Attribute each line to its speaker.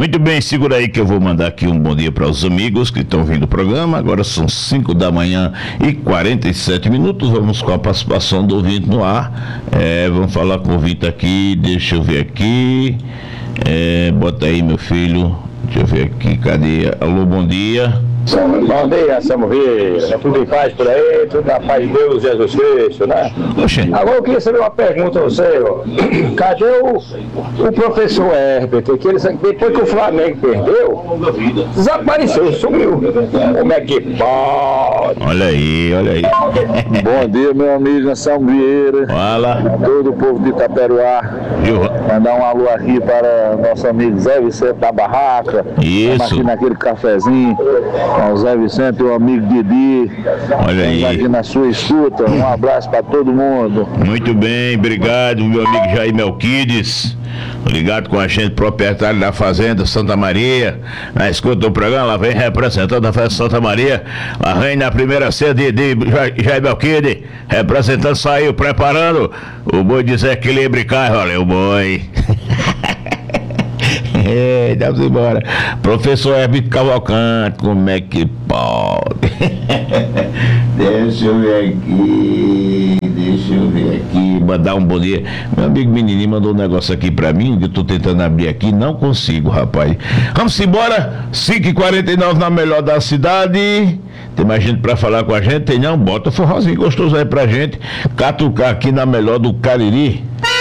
Speaker 1: Muito bem, segura aí que eu vou mandar aqui um bom dia para os amigos que estão ouvindo o programa. Agora são 5 da manhã e 47 minutos. Vamos com a participação do ouvinte no ar. Vamos falar com o ouvinte aqui. Deixa eu ver aqui. Bota aí, meu filho. Deixa eu ver aqui. Cadê? Alô, bom dia.
Speaker 2: Bom dia, Samuel. Tudo em paz por aí, tudo na paz de Deus, Jesus Cristo, né?
Speaker 1: Oxê.
Speaker 2: Agora eu queria saber uma pergunta a você, ó. Cadê o professor Herbert? Que ele, depois que o Flamengo perdeu, desapareceu, sumiu. Como é que pode?
Speaker 1: Olha aí.
Speaker 3: Bom dia, meu amigo Anselmo Vieira.
Speaker 1: Fala.
Speaker 3: Todo o povo de Itaperuá. Mandar um alô aqui para nosso amigo Zé Vicente da Barraca.
Speaker 1: Isso.
Speaker 3: Estamos aqui naquele cafezinho. Com o Zé Vicente e o amigo Didi.
Speaker 1: Olha aí.
Speaker 3: Estamos aqui na sua escuta. Um abraço para todo mundo.
Speaker 1: Muito bem, obrigado, meu amigo Jair Melquides. Ligado com a gente, proprietário da Fazenda Santa Maria. Na escuta do programa, lá vem representando a Fazenda Santa Maria. Lá vem na primeira ceia de Jair Melquides. Representando, saiu, preparando o boi de Zé Equilíbrio e cai, valeu, boi. Vamos embora. Professor Herbert Cavalcante, como é que pode? Deixa eu ver aqui. Mandar um bom dia. Meu amigo Menininho mandou um negócio aqui pra mim, que eu tô tentando abrir aqui, não consigo, rapaz. Vamos embora, 5h49 na melhor da cidade. Tem mais gente pra falar com a gente? Tem não? Bota forrozinho gostoso aí pra gente. Catucar aqui na melhor do Cariri.